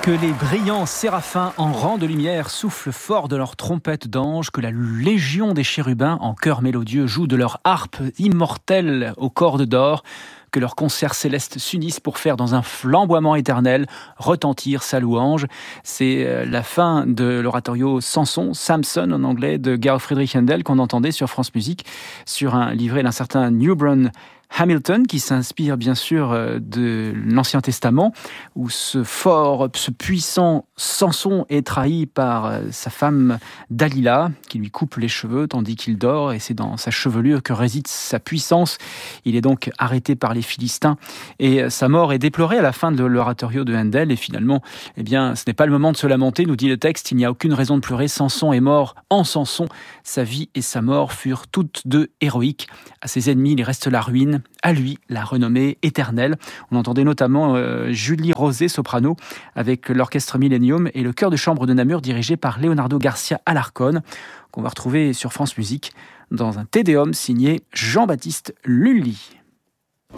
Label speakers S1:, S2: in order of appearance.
S1: Que les brillants séraphins en rang de lumière soufflent fort de leurs trompettes d'ange, que la légion des chérubins en chœur mélodieux joue de leur harpe immortelle aux cordes d'or, que leurs concerts célestes s'unissent pour faire dans un flamboiement éternel retentir sa louange. C'est la fin de l'oratorio Samson en anglais, de Georg Friedrich Händel, qu'on entendait sur France Musique, sur un livret d'un certain Newburn Hamilton, qui s'inspire bien sûr de l'Ancien Testament, où ce puissant Samson est trahi par sa femme Dalila, qui lui coupe les cheveux tandis qu'il dort, et c'est dans sa chevelure que réside sa puissance. Il est donc arrêté par les Philistins, et sa mort est déplorée à la fin de l'oratorio de Händel, et finalement, ce n'est pas le moment de se lamenter, nous dit le texte, il n'y a aucune raison de pleurer, Samson est mort en Samson, sa vie et sa mort furent toutes deux héroïques. À ses ennemis, il reste la ruine, à lui, la renommée éternelle. On entendait notamment Julie Rosé, soprano, avec l'orchestre Millennium et le chœur de chambre de Namur dirigé par Leonardo Garcia Alarcón, qu'on va retrouver sur France Musique dans un Te Deum signé Jean-Baptiste Lully.